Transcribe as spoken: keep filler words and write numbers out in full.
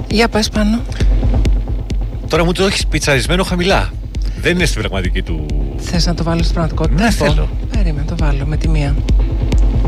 Για πες πάνω. Τώρα μου το έχεις πιτσαρισμένο χαμηλά. Δεν είναι στην πραγματική του. Θες να το βάλω στην πραγματικότητα? Ναι, θέλω. Περίμενε, το βάλω με τη μία.